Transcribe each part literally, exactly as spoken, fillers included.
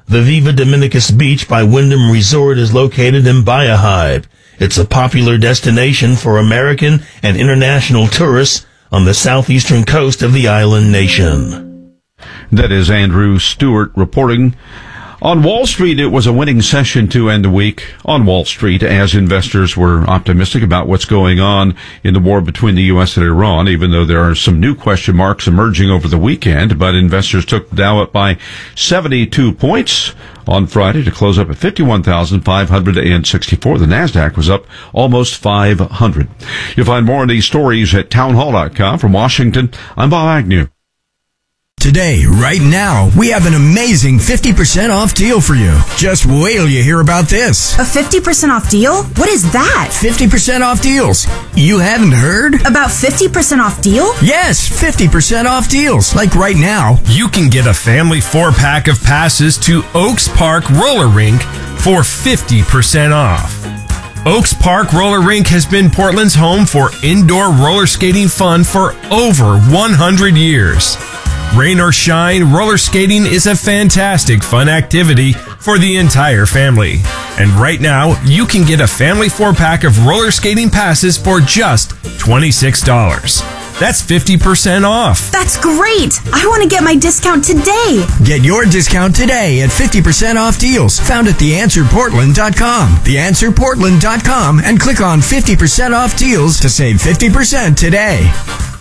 The Viva Dominicus Beach by Wyndham Resort is located in Bahia Hive. It's a popular destination for American and international tourists on the southeastern coast of the island nation. That is Andrew Stewart reporting. On Wall Street, it was a winning session to end the week on Wall Street as investors were optimistic about what's going on in the war between the U S and Iran, even though there are some new question marks emerging over the weekend. But investors took the Dow up by seventy-two points on Friday to close up at fifty-one thousand five hundred sixty-four. The NASDAQ was up almost five hundred. You'll find more of these stories at townhall dot com. From Washington, I'm Bob Agnew. Today, right now, we have an amazing fifty percent off deal for you. Just wait till you hear about this. A fifty percent off deal? What is that? fifty percent off deals. You haven't heard? About fifty percent off deal? Yes, fifty percent off deals. Like right now. You can get a family four-pack of passes to Oaks Park Roller Rink for fifty percent off. Oaks Park Roller Rink has been Portland's home for indoor roller skating fun for over one hundred years. Rain or shine, roller skating is a fantastic fun activity for the entire family. And right now, you can get a family four-pack of roller skating passes for just twenty-six dollars. That's fifty percent off. That's great! I want to get my discount today. Get your discount today at fifty percent off deals found at the answer portland dot com. the answer portland dot com and click on fifty percent off deals to save fifty percent today.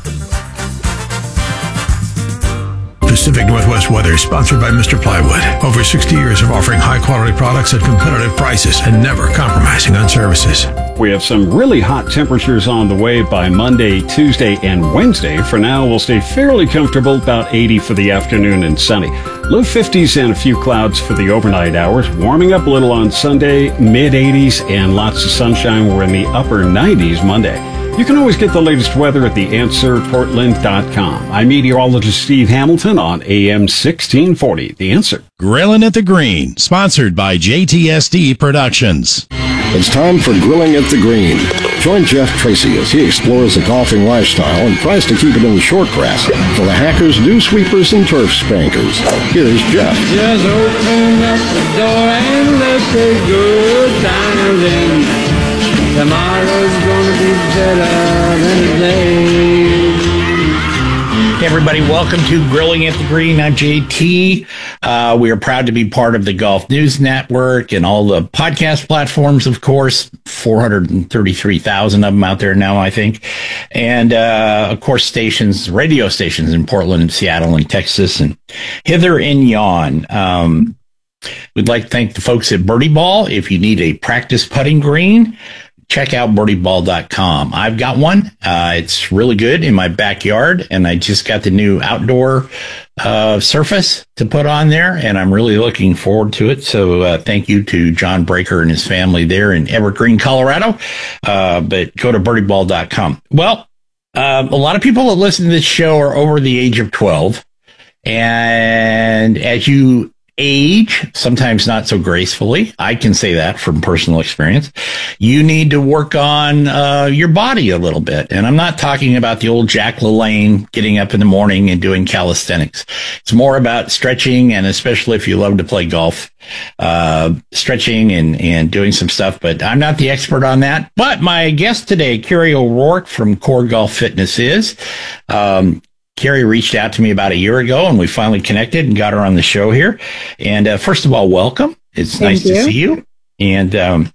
Pacific Northwest Weather, sponsored by Mister Plywood. Over sixty years of offering high-quality products at competitive prices and never compromising on services. We have some really hot temperatures on the way by Monday, Tuesday, and Wednesday. For now, we'll stay fairly comfortable, about eighty for the afternoon and sunny. Low fifties and a few clouds for the overnight hours. Warming up a little on Sunday, mid-eighties, and lots of sunshine. We're in the upper nineties Monday. You can always get the latest weather at the answer portland dot com. I'm meteorologist Steve Hamilton on A M sixteen forty. The Answer. Grillin' at the Green, sponsored by J T S D Productions. It's time for Grilling at the Green. Join Jeff Tracy as he explores the golfing lifestyle and tries to keep it in the short grass for the hackers, dew sweepers, and turf spankers. Here's Jeff. Just open up the door and let's take good times in. Tomorrow's gonna be better than today. Hey everybody, welcome to Grilling at the Green. I'm J T. Uh, we are proud to be part of the Golf News Network and all the podcast platforms, of course. four hundred thirty-three thousand of them out there now, I think. And, uh, of course, stations, radio stations in Portland and Seattle and Texas and hither and yon. Um, we'd like to thank the folks at Birdie Ball. If you need a practice putting green, check out birdie ball dot com. I've got one. Uh, it's really good in my backyard, and I just got the new outdoor uh, surface to put on there, and I'm really looking forward to it. So uh, thank you to John Breaker and his family there in Evergreen, Colorado. Uh, but go to birdie ball dot com. Well, uh, a lot of people that listen to this show are over the age of twelve, and as you age, sometimes not so gracefully, I can say that from personal experience, you need to work on uh, your body a little bit. And I'm not talking about the old Jack LaLanne getting up in the morning and doing calisthenics. It's more about stretching, and especially if you love to play golf, uh, stretching and, and doing some stuff. But I'm not the expert on that. But my guest today, Carrie O'Rourke from Core Golf Fitness, is. Um, Carrie reached out to me about a year ago, and we finally connected and got her on the show here. And uh, first of all, welcome. It's Thank nice you. to see you. And um,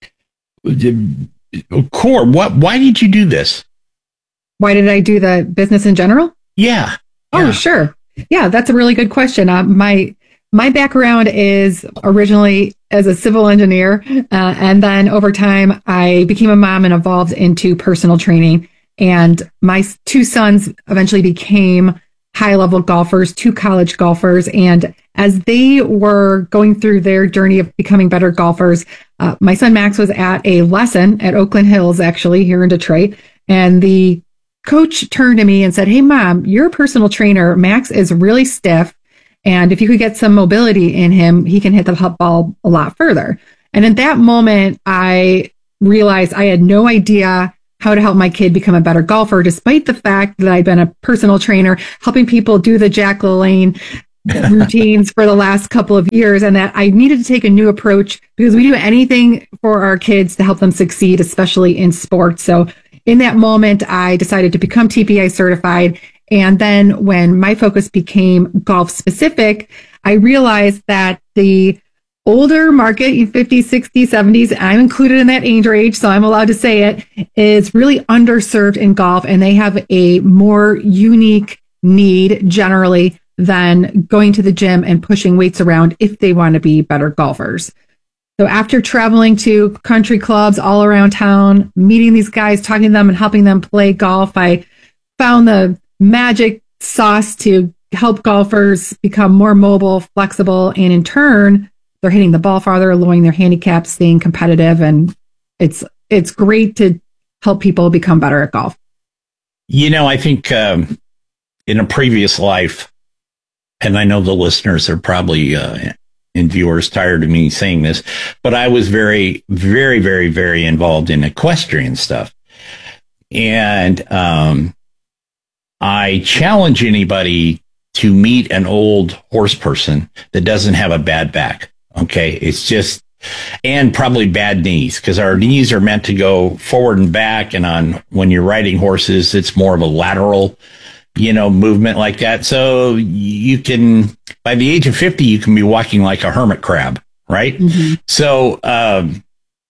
Core, what? Why did you do this? Why did I do the business in general? Yeah. Oh, yeah. sure. Yeah, that's a really good question. Uh, my my background is originally as a civil engineer, uh, and then over time, I became a mom and evolved into personal training. And my two sons eventually became high-level golfers, two college golfers. And as they were going through their journey of becoming better golfers, uh, my son Max was at a lesson at Oakland Hills, actually, here in Detroit. And the coach turned to me and said, "Hey, Mom, you're a personal trainer. Max is really stiff. And if you could get some mobility in him, he can hit the ball a lot further." And at that moment, I realized I had no idea how to help my kid become a better golfer, despite the fact that I'd been a personal trainer, helping people do the Jack LaLanne routines for the last couple of years, and that I needed to take a new approach because we do anything for our kids to help them succeed, especially in sports. So in that moment, I decided to become T P I certified. And then when my focus became golf specific, I realized that the older market, fifties, sixties, seventies, I'm included in that age range, so I'm allowed to say it, is really underserved in golf, and they have a more unique need generally than going to the gym and pushing weights around if they want to be better golfers. So after traveling to country clubs all around town, meeting these guys, talking to them and helping them play golf, I found the magic sauce to help golfers become more mobile, flexible, and in turn, they're hitting the ball farther, lowering their handicap, staying competitive, and it's it's great to help people become better at golf. You know, I think um, in a previous life, and I know the listeners are probably uh, and viewers tired of me saying this, but I was very, very, very, very involved in equestrian stuff. And um, I challenge anybody to meet an old horse person that doesn't have a bad back. Okay. It's just, and probably bad knees, because our knees are meant to go forward and back. And on, when you're riding horses, it's more of a lateral, you know, movement like that. So you can, by the age of fifty, you can be walking like a hermit crab, right? Mm-hmm. So um,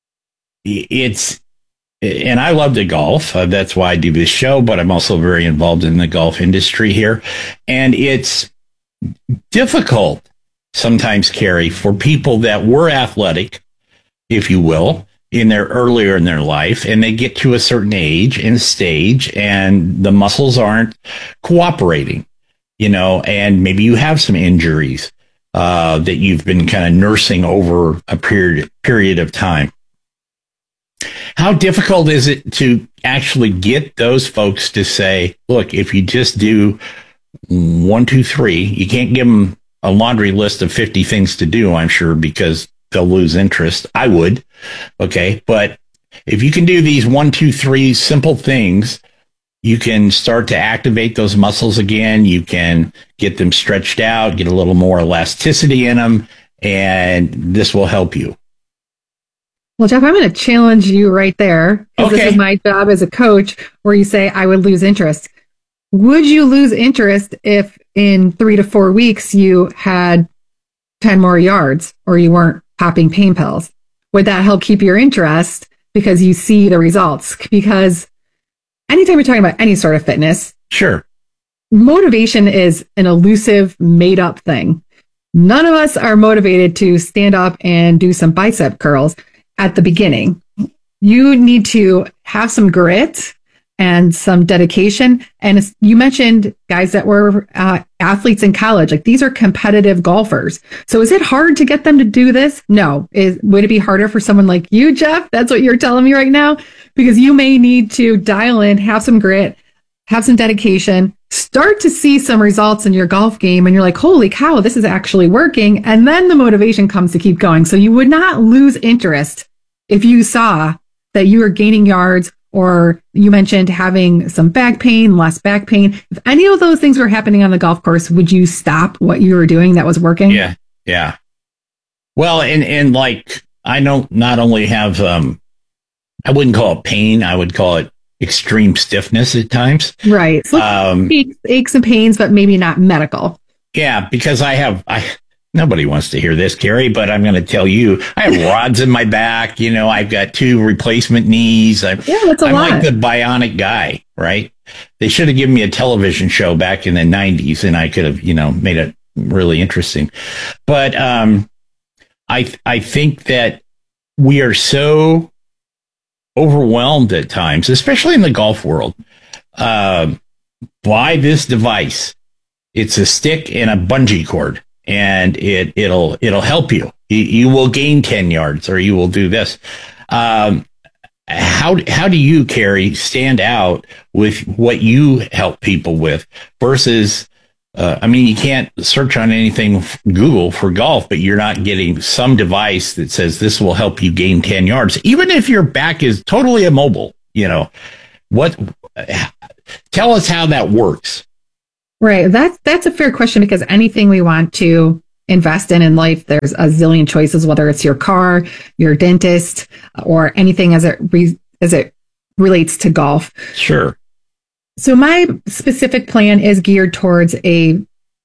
it's, and I love to golf. Uh, that's why I do this show, but I'm also very involved in the golf industry here. And it's difficult sometimes, Carrie, for people that were athletic, if you will, in their earlier in their life, and they get to a certain age and stage and the muscles aren't cooperating, you know, and maybe you have some injuries uh, that you've been kind of nursing over a period period of time. How difficult is it to actually get those folks to say, look, if you just do one, two, three, you can't give them a laundry list of fifty things to do, I'm sure, because they'll lose interest. I would. Okay. But if you can do these one, two, three simple things, you can start to activate those muscles again. You can get them stretched out, get a little more elasticity in them, and this will help you. Well, Jeff, I'm going to challenge you right there, because okay. This is my job as a coach, where you say I would lose interest. Would you lose interest if in three to four weeks you had ten more yards or you weren't popping pain pills? Would that help keep your interest because you see the results? Because anytime you're talking about any sort of fitness, sure, motivation is an elusive, made up thing. None of us are motivated to stand up and do some bicep curls at the beginning. You need to have some grit and some dedication. And you mentioned guys that were uh, athletes in college. Like, these are competitive golfers. So is it hard to get them to do this? No. Is, would it be harder for someone like you, Jeff? That's what you're telling me right now? Because you may need to dial in, have some grit, have some dedication, start to see some results in your golf game. And you're like, holy cow, this is actually working. And then the motivation comes to keep going. So you would not lose interest if you saw that you were gaining yards, or you mentioned having some back pain, less back pain. If any of those things were happening on the golf course, would you stop what you were doing that was working? Yeah. Yeah. Well, and, and like, I don't not only have, um, I wouldn't call it pain. I would call it extreme stiffness at times. Right. So um, aches, aches and pains, but maybe not medical. Yeah. Because I have, I, nobody wants to hear this, Carrie, but I'm going to tell you, I have rods in my back. You know, I've got two replacement knees. I'm, yeah, that's a I'm lot. like the bionic guy, right? They should have given me a television show back in the nineties, and I could have, you know, made it really interesting. But um, I, I think that we are so overwhelmed at times, especially in the golf world, uh, by this device. It's a stick and a bungee cord. And it, it'll, it'll help you. you. You will gain ten yards, or you will do this. Um, how, how do you, Carrie, stand out with what you help people with versus, uh, I mean, you can't search on anything, Google for golf, but you're not getting some device that says this will help you gain ten yards, even if your back is totally immobile. You know, what, tell us how that works. Right. That's that's a fair question, because anything we want to invest in in life, there's a zillion choices, whether it's your car, your dentist, or anything as it re- as it relates to golf. Sure. So my specific plan is geared towards a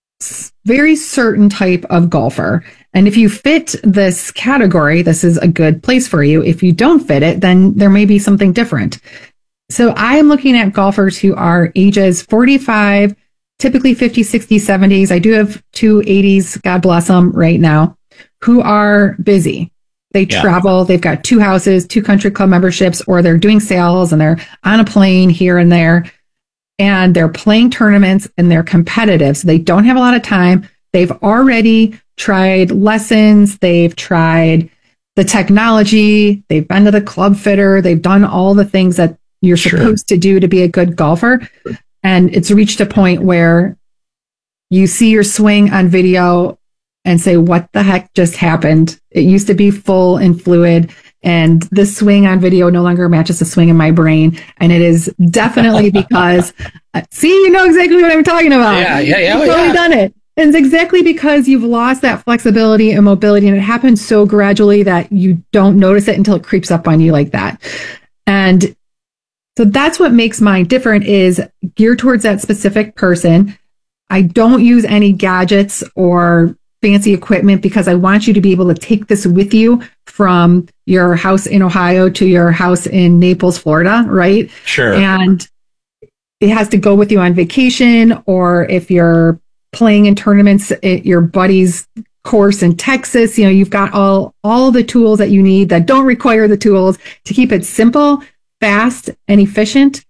very certain type of golfer. And if you fit this category, this is a good place for you. If you don't fit it, then there may be something different. So I am looking at golfers who are ages forty-five, typically fifty, sixty, seventies. I do have two eighties, God bless them, right now, who are busy. They yeah. travel, they've got two houses, two country club memberships, or they're doing sales and they're on a plane here and there. And they're playing tournaments and they're competitive. So they don't have a lot of time. They've already tried lessons. They've tried the technology. They've been to the club fitter. They've done all the things that you're sure. supposed to do to be a good golfer. And it's reached a point where you see your swing on video and say, what the heck just happened? It used to be full and fluid. And this swing on video no longer matches the swing in my brain. And it is definitely because, uh, see, you know exactly what I'm talking about. Yeah, yeah, yeah. You've totally yeah. done it. And it's exactly because you've lost that flexibility and mobility. And it happens so gradually that you don't notice it until it creeps up on you like that. And so that's what makes mine different, is geared towards that specific person. I don't use any gadgets or fancy equipment, because I want you to be able to take this with you from your house in Ohio to your house in Naples, Florida, right? Sure. And it has to go with you on vacation, or if you're playing in tournaments at your buddy's course in Texas, you know, you've got all, all the tools that you need that don't require the tools to keep it simple, fast, and efficient.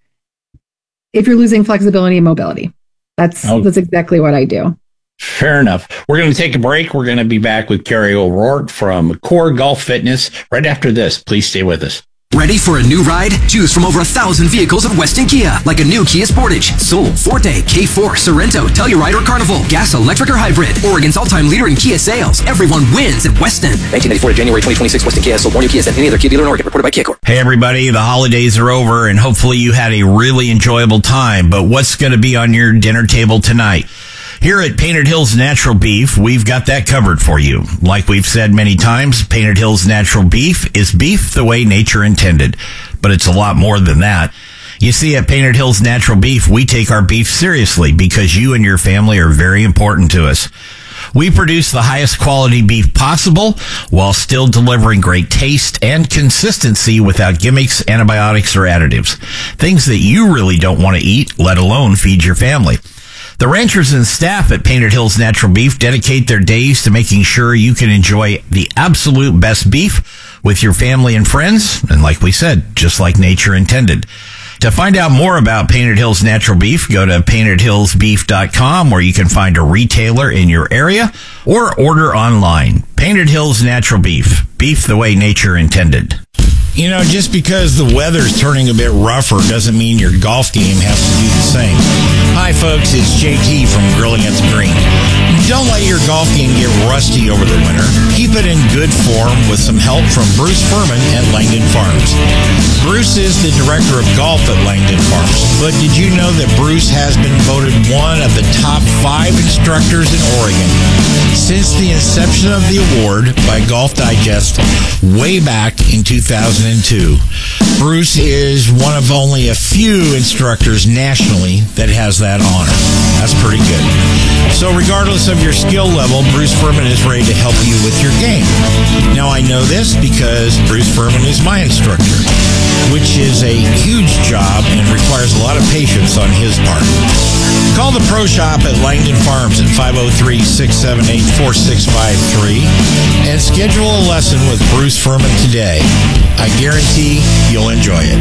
If you're losing flexibility and mobility, that's, oh. that's exactly what I do. Fair enough. We're going to take a break. We're going to be back with Carrie O'Rourke from Core Golf Fitness right after this. Please stay with us. Ready for a new ride? Choose from over a thousand vehicles at Weston Kia, like a new Kia Sportage, Soul, Forte, K four, Sorento, Telluride, or Carnival. Gas, electric, or hybrid. Oregon's all-time leader in Kia sales. Everyone wins at Weston. nineteen ninety-four to January twenty twenty-six, Weston Kia sold more new Kias than any other Kia dealer in Oregon. Reported by Kia Corp. Hey everybody, the holidays are over and hopefully you had a really enjoyable time. But what's going to be on your dinner table tonight? Here at Painted Hills Natural Beef, we've got that covered for you. Like we've said many times, Painted Hills Natural Beef is beef the way nature intended. But it's a lot more than that. You see, at Painted Hills Natural Beef, we take our beef seriously because you and your family are very important to us. We produce the highest quality beef possible while still delivering great taste and consistency without gimmicks, antibiotics, or additives. Things that you really don't want to eat, let alone feed your family. The ranchers and staff at Painted Hills Natural Beef dedicate their days to making sure you can enjoy the absolute best beef with your family and friends, and like we said, just like nature intended. To find out more about Painted Hills Natural Beef, go to painted hills beef dot com, where you can find a retailer in your area or order online. Painted Hills Natural Beef, beef the way nature intended. You know, just because the weather's turning a bit rougher doesn't mean your golf game has to do the same. Hi, folks, it's J T from Grilling at the Green. Don't let your golf game get rusty over the winter. Keep it in good form with some help from Bruce Furman at Langdon Farms. Bruce is the director of golf at Langdon Farms, but did you know that Bruce has been voted one of the top five instructors in Oregon since the inception of the award by Golf Digest way back in two thousand two. Bruce is one of only a few instructors nationally that has that honor. That's pretty good. So regardless of your skill level, Bruce Furman is ready to help you with your game. Now I know this because Bruce Furman is my instructor, which is a huge job and requires a lot of patience on his part. Call the Pro Shop at Langdon Farms at five oh three, six seven eight, four six five three and schedule a lesson with Bruce Furman today. I guarantee you'll enjoy it.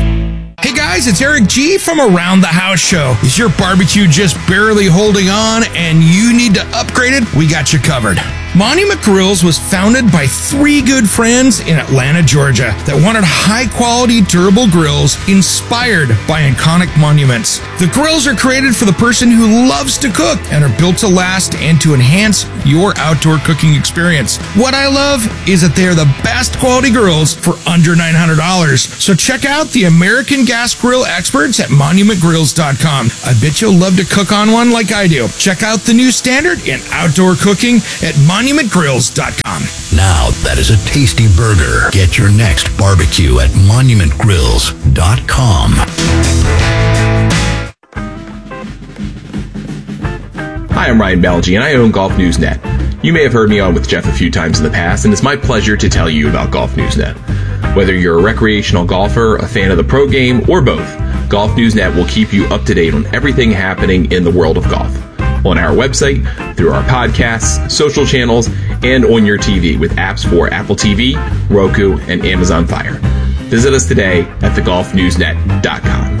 Hey guys, it's Eric G from Around the House Show. Is your barbecue just barely holding on and you need to upgrade it? We got you covered. Monument Grills was founded by three good friends in Atlanta, Georgia that wanted high-quality, durable grills inspired by iconic monuments. The grills are created for the person who loves to cook and are built to last and to enhance your outdoor cooking experience. What I love is that they are the best quality grills for under nine hundred dollars. So check out the American Gas Grill experts at monument grills dot com. I bet you'll love to cook on one like I do. Check out the new standard in outdoor cooking at monument grills dot com. Now that is a tasty burger. Get your next barbecue at monument grills dot com. Hi, I'm Ryan Balgi, and I own Golf News Net. You may have heard me on with Jeff a few times in the past, and it's my pleasure to tell you about Golf News Net. Whether you're a recreational golfer, a fan of the pro game, or both, Golf News Net will keep you up to date on everything happening in the world of golf. On our website, through our podcasts, social channels, and on your T V with apps for Apple T V, Roku, and Amazon Fire. Visit us today at the golf news net dot com.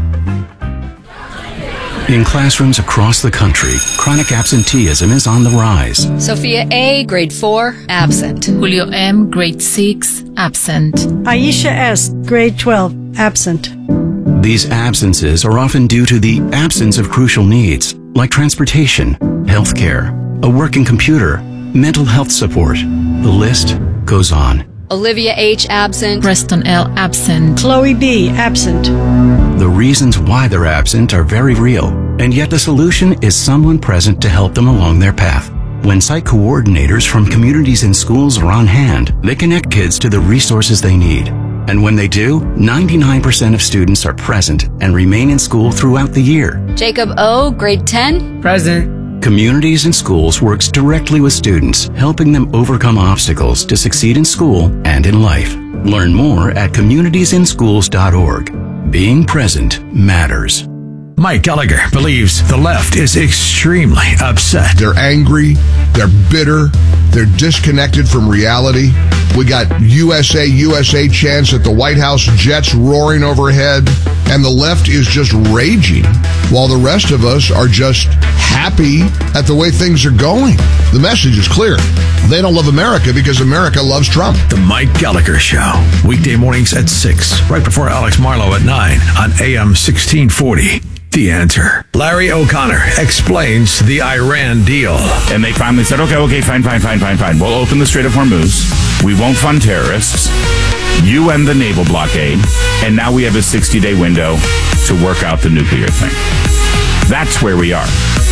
In classrooms across the country, chronic absenteeism is on the rise. Sophia A., grade four, absent. Julio M., grade six, absent. Aisha S., grade twelve, absent. These absences are often due to the absence of crucial needs, like transportation, healthcare, a working computer, mental health support. The list goes on. Olivia H., absent. Preston L., absent. Chloe B., absent. The reasons why they're absent are very real, and yet the solution is someone present to help them along their path. When site coordinators from communities and schools are on hand, they connect kids to the resources they need. And when they do, ninety-nine percent of students are present and remain in school throughout the year. Jacob O., grade ten, present. Communities and Schools works directly with students, helping them overcome obstacles to succeed in school and in life. Learn more at communities in schools dot org. Being present matters. Mike Gallagher believes the left is extremely upset. They're angry, they're bitter, they're disconnected from reality. We got U S A, U S A chants at the White House, jets roaring overhead, and the left is just raging, while the rest of us are just happy at the way things are going. The message is clear. They don't love America because America loves Trump. The Mike Gallagher Show, weekday mornings at six, right before Alex Marlowe at nine on A M sixteen forty. The Answer. Larry O'Connor explains the Iran deal. And they finally said, okay, okay, fine, fine, fine, fine, fine. We'll open the Strait of Hormuz. We won't fund terrorists. You end the naval blockade. And now we have a sixty-day window to work out the nuclear thing. That's where we are.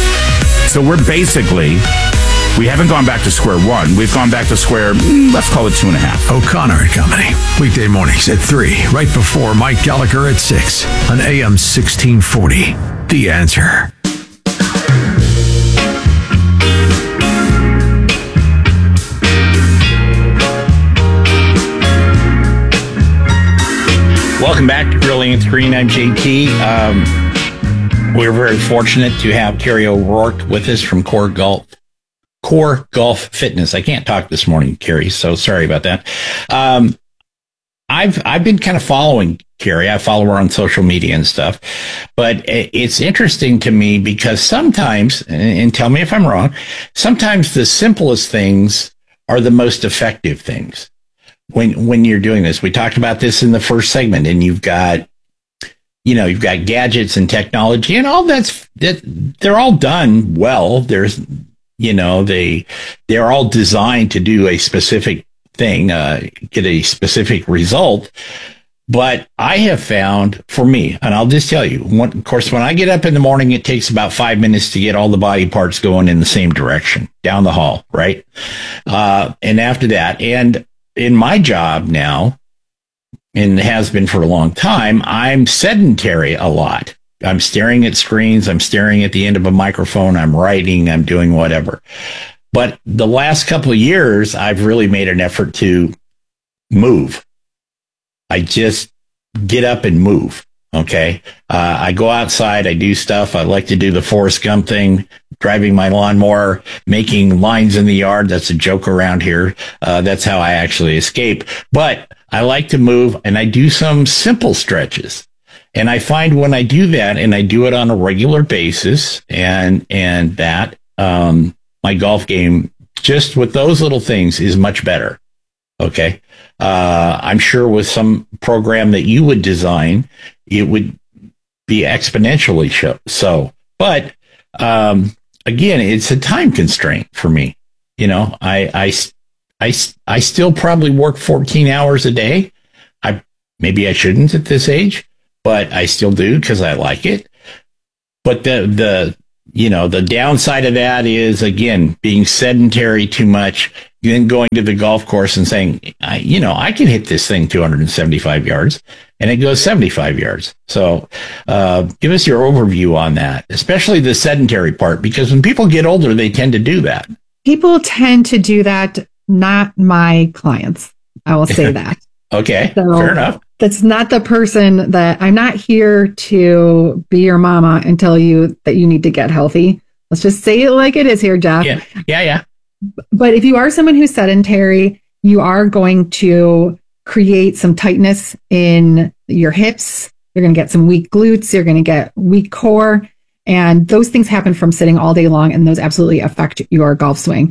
So we're basically, we haven't gone back to square one. We've gone back to square, let's call it two and a half. O'Connor and Company. Weekday mornings at three, right before Mike Gallagher at six on A M sixteen forty. The Answer. Welcome back to Grilling at the Green. I'm J T. Um, we're very fortunate to have Carrie O'Rourke with us from Core Golf. Core Golf Fitness. I can't talk this morning, Carrie, so sorry about that. Um, I've I've been kind of following Carrie. I follow her on social media and stuff, but it's interesting to me because sometimes, and tell me if I'm wrong, sometimes the simplest things are the most effective things. When when you're doing this, we talked about this in the first segment, and you've got, you know, you've got gadgets and technology, and all that's that they're all done well. There's You know, they, they're all designed to do a specific thing, uh, get a specific result. But I have found, for me, and I'll just tell you, one, of course, when I get up in the morning, it takes about five minutes to get all the body parts going in the same direction, down the hall, right? Uh, and after that, and in my job now, and has been for a long time, I'm sedentary a lot. I'm staring at screens. I'm staring at the end of a microphone. I'm writing. I'm doing whatever. But the last couple of years, I've really made an effort to move. I just get up and move. Okay. Uh, I go outside. I do stuff. I like to do the Forrest Gump thing, driving my lawnmower, making lines in the yard. That's a joke around here. Uh, that's how I actually escape. But I like to move, and I do some simple stretches. And I find when I do that, and I do it on a regular basis, and and that um, my golf game just with those little things is much better. Okay. Uh, I'm sure with some program that you would design, it would be exponentially show, so. But um, again, it's a time constraint for me. You know, I, I, I, I still probably work fourteen hours a day. I maybe I shouldn't at this age, but I still do because I like it. But the the you know the downside of that is, again, being sedentary too much, then going to the golf course and saying, I, you know, I can hit this thing two hundred seventy-five yards, and it goes seventy-five yards. So uh, give us your overview on that, especially the sedentary part, because when people get older, they tend to do that. People tend to do that, not my clients. I will say that. Okay, so fair enough. That's not the person that I'm not here to be your mama and tell you that you need to get healthy. Let's just say it like it is here, Jeff. Yeah, yeah, yeah. But if you are someone who's sedentary, you are going to create some tightness in your hips. You're going to get some weak glutes. You're going to get weak core. And those things happen from sitting all day long, and those absolutely affect your golf swing.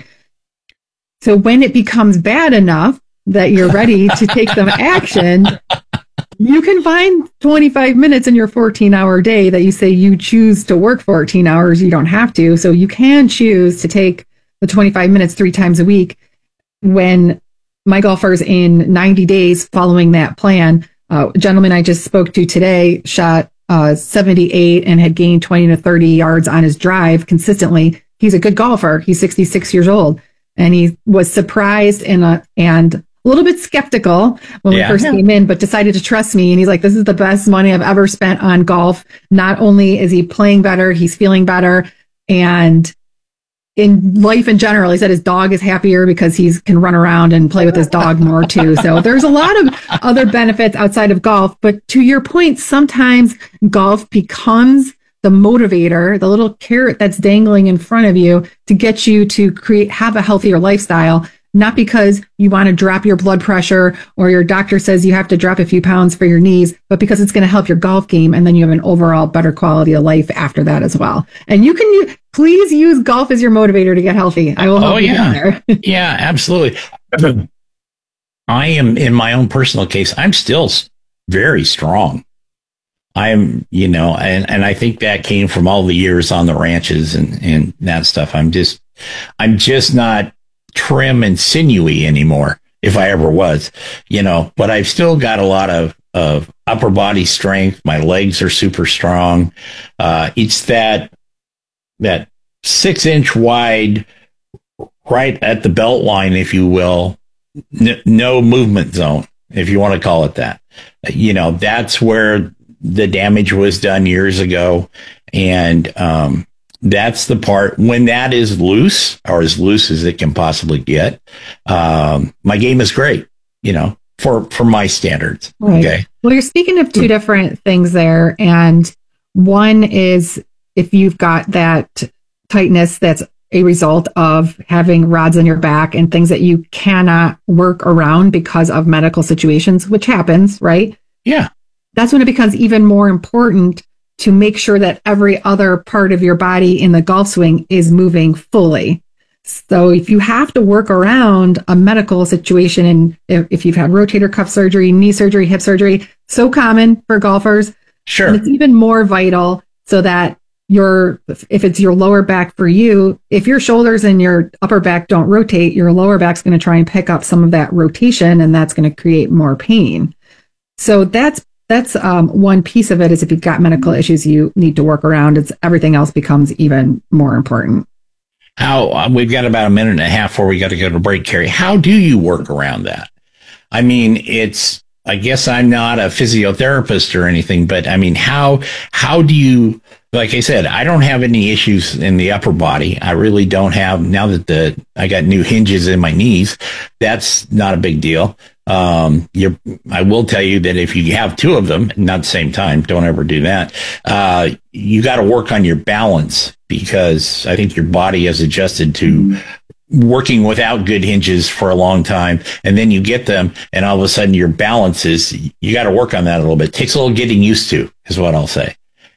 So when it becomes bad enough that you're ready to take some action, you can find twenty-five minutes in your fourteen hour day that you say you choose to work fourteen hours. You don't have to. So you can choose to take the twenty-five minutes three times a week. When my golfers in ninety days following that plan, uh, a gentleman I just spoke to today shot uh, seventy-eight and had gained twenty to thirty yards on his drive consistently. He's a good golfer. He's sixty-six years old, and he was surprised and uh, and a little bit skeptical when Yeah. we first came in, but decided to trust me. And he's like, this is the best money I've ever spent on golf. Not only is he playing better, he's feeling better. And in life in general, he said his dog is happier because he can run around and play with his dog more too. So there's a lot of other benefits outside of golf. But to your point, sometimes golf becomes the motivator, the little carrot that's dangling in front of you to get you to create, have a healthier lifestyle. Not because you want to drop your blood pressure or your doctor says you have to drop a few pounds for your knees, but because it's going to help your golf game. And then you have an overall better quality of life after that as well. And you can use, please use golf as your motivator to get healthy. I will help Oh, you yeah. there. Yeah, absolutely. I am, in my own personal case, I'm still s- very strong. I am, you know, and, and I think that came from all the years on the ranches and, and that stuff. I'm just, I'm just not trim and sinewy anymore, if I ever was, you know, but I've still got a lot of, of upper body strength. My legs are super strong. Uh, it's that, that six inch wide, right at the belt line, if you will, n- no movement zone, if you want to call it that. You know, that's where the damage was done years ago. And, um, that's the part when that is loose, or as loose as it can possibly get. Um, my game is great, you know, for, for my standards. Right. Okay. Well, you're speaking of two different things there. And one is if you've got that tightness that's a result of having rods on your back and things that you cannot work around because of medical situations, which happens, right? Yeah. That's when it becomes even more important to make sure that every other part of your body in the golf swing is moving fully. So if you have to work around a medical situation, and if, if you've had rotator cuff surgery, knee surgery, hip surgery, so common for golfers. Sure. And it's even more vital so that your, if it's your lower back for you, if your shoulders and your upper back don't rotate, your lower back's going to try and pick up some of that rotation, and that's going to create more pain. So that's That's um, one piece of it, is if you've got medical issues you need to work around, it's everything else becomes even more important. How, uh, we've got about a minute and a half before we got to go to break, Carrie. How do you work around that? I mean, it's, I guess I'm not a physiotherapist or anything, but I mean, how, how do you, like I said, I don't have any issues in the upper body. I really don't have, now that the, I got new hinges in my knees, that's not a big deal. Um, you're, I will tell you that if you have two of them, not at the same time, don't ever do that. Uh, you got to work on your balance, because I think your body has adjusted to working without good hinges for a long time. And then you get them, and all of a sudden your balance is, you got to work on that a little bit. It takes a little getting used to, is what I'll say.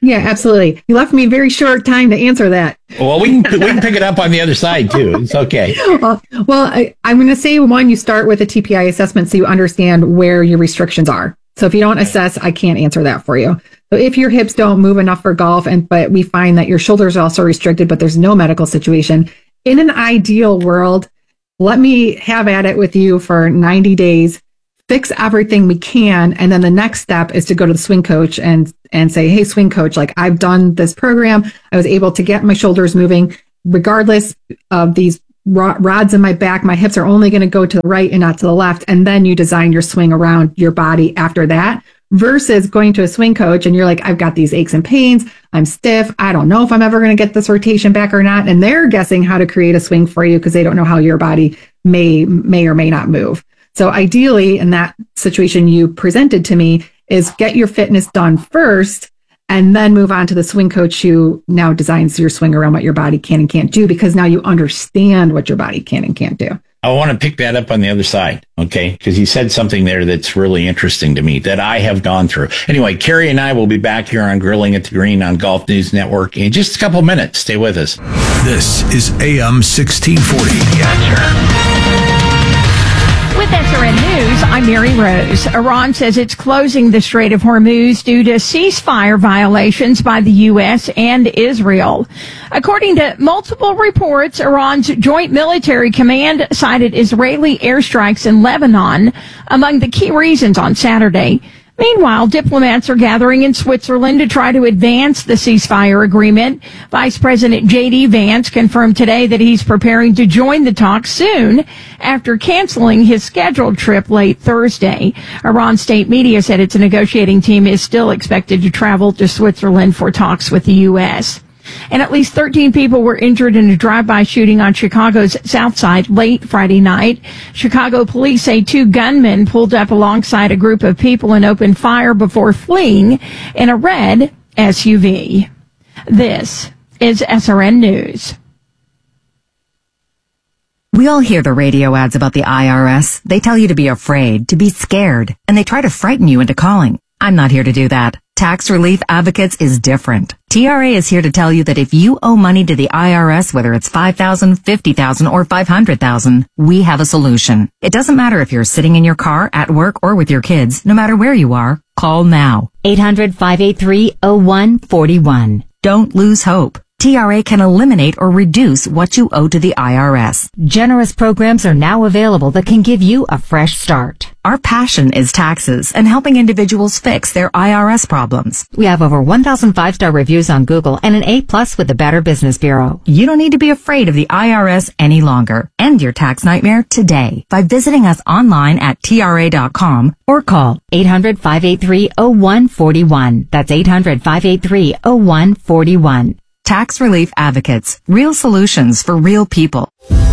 Yeah, absolutely. You left me a very short time to answer that. Well, we can we can pick it up on the other side too. It's okay. Well, well I, I'm going to say one, you start with a T P I assessment so you understand where your restrictions are. So if you don't assess, I can't answer that for you. So if your hips don't move enough for golf, and but we find that your shoulders are also restricted, but there's no medical situation, in an ideal world, let me have at it with you for ninety days. Fix everything we can, and then the next step is to go to the swing coach and and say, hey, swing coach, like I've done this program, I was able to get my shoulders moving regardless of these rods in my back. My hips are only going to go to the right and not to the left, and then you design your swing around your body after that, versus going to a swing coach and you're like, I've got these aches and pains, I'm stiff, I don't know if I'm ever going to get this rotation back or not, and they're guessing how to create a swing for you because they don't know how your body may may or may not move. So ideally, in that situation you presented to me, is get your fitness done first and then move on to the swing coach who now designs your swing around what your body can and can't do, because now you understand what your body can and can't do. I want to pick that up on the other side, okay? Because you said something there that's really interesting to me that I have gone through. Anyway, Carrie and I will be back here on Grilling at the Green on Golf News Network in just a couple minutes. Stay with us. This is A M sixteen forty. The Answer. With S R N News, I'm Mary Rose. Iran says it's closing the Strait of Hormuz due to ceasefire violations by the U S and Israel. According to multiple reports, Iran's Joint Military Command cited Israeli airstrikes in Lebanon among the key reasons on Saturday. Meanwhile, diplomats are gathering in Switzerland to try to advance the ceasefire agreement. Vice President J D Vance confirmed today that he's preparing to join the talks soon after canceling his scheduled trip late Thursday. Iran state media said its negotiating team is still expected to travel to Switzerland for talks with the U S. And at least thirteen people were injured in a drive-by shooting on Chicago's South Side late Friday night. Chicago police say two gunmen pulled up alongside a group of people and opened fire before fleeing in a red S U V. This is S R N News. We all hear the radio ads about the I R S. They tell you to be afraid, to be scared, and they try to frighten you into calling. I'm not here to do that. Tax Relief Advocates is different. T R A is here to tell you that if you owe money to the I R S, whether it's five thousand dollars, fifty thousand dollars, or five hundred thousand dollars, we have a solution. It doesn't matter if you're sitting in your car, at work, or with your kids. No matter where you are, call now. eight hundred, five eight three, oh one four one. Don't lose hope. T R A can eliminate or reduce what you owe to the I R S. Generous programs are now available that can give you a fresh start. Our passion is taxes and helping individuals fix their I R S problems. We have over one thousand five-star reviews on Google and an A plus with the Better Business Bureau. You don't need to be afraid of the I R S any longer. End your tax nightmare today by visiting us online at T R A dot com or call eight hundred, five eight three, oh one four one. That's eight hundred, five eight three, oh one four one. Tax Relief Advocates. Real solutions for real people.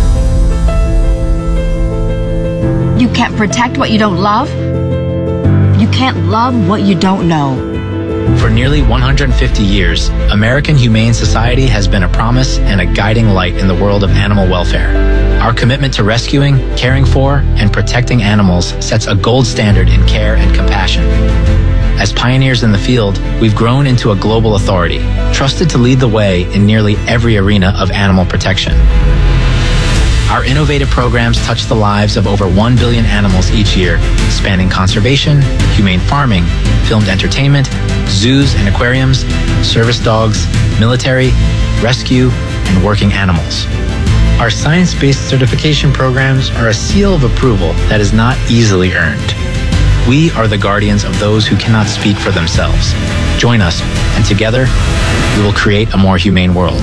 You can't protect what you don't love. You can't love what you don't know. For nearly one hundred fifty years, American Humane Society has been a promise and a guiding light in the world of animal welfare. Our commitment to rescuing, caring for, and protecting animals sets a gold standard in care and compassion. As pioneers in the field, we've grown into a global authority, trusted to lead the way in nearly every arena of animal protection. Our innovative programs touch the lives of over one billion animals each year, spanning conservation, humane farming, filmed entertainment, zoos and aquariums, service dogs, military, rescue, and working animals. Our science-based certification programs are a seal of approval that is not easily earned. We are the guardians of those who cannot speak for themselves. Join us, and together, we will create a more humane world.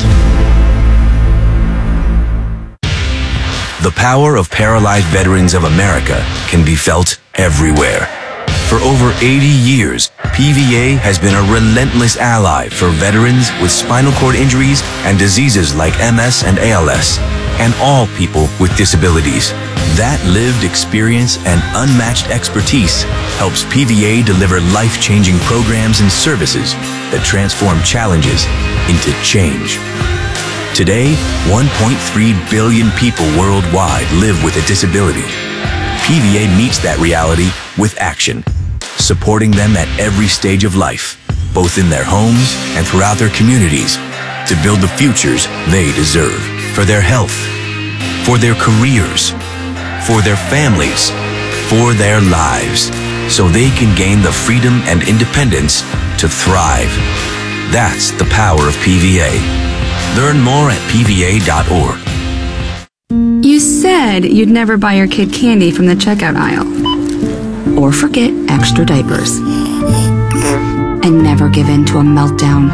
The power of Paralyzed Veterans of America can be felt everywhere. For over eighty years, P V A has been a relentless ally for veterans with spinal cord injuries and diseases like M S and A L S, and all people with disabilities. That lived experience and unmatched expertise helps P V A deliver life-changing programs and services that transform challenges into change. Today, one point three billion people worldwide live with a disability. P V A meets that reality with action, supporting them at every stage of life. both in their homes and throughout their communities, to build the futures they deserve for their health, for their careers, for their families, for their lives, so they can gain the freedom and independence to thrive. That's the power of P V A. Learn more at P V A dot org. You said you'd never buy your kid candy from the checkout aisle. Or forget extra diapers. And never give in to a meltdown.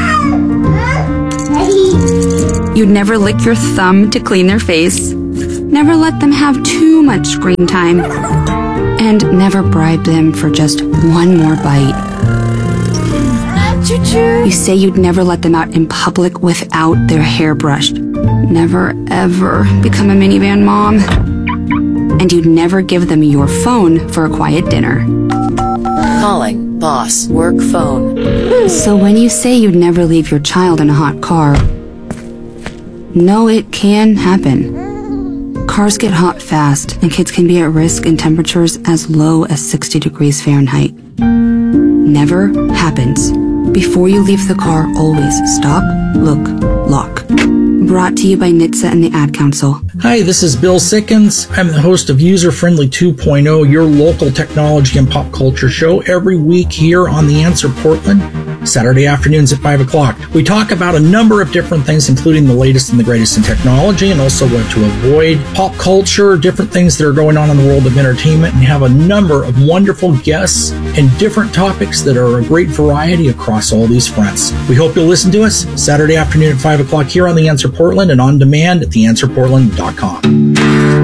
You'd never lick your thumb to clean their face. Never let them have too much screen time. And never bribe them for just one more bite. You say you'd never let them out in public without their hair brushed. Never, ever become a minivan mom. And you'd never give them your phone for a quiet dinner. Calling boss work phone. So when you say you'd never leave your child in a hot car, no, it can happen. Cars get hot fast, and kids can be at risk in temperatures as low as sixty degrees Fahrenheit. Never happens. Before you leave the car, always stop, look, lock. Brought to you by N H T S A and the Ad Council. Hi, this is Bill Sickens. I'm the host of User Friendly two point oh, your local technology and pop culture show every week here on The Answer Portland, Saturday afternoons at five o'clock. We talk about a number of different things, including the latest and the greatest in technology, and also what to avoid, pop culture, different things that are going on in the world of entertainment, and have a number of wonderful guests and different topics that are a great variety across all these fronts. We hope you'll listen to us Saturday afternoon at five o'clock here on The Answer Portland and on demand at the answer portland dot com.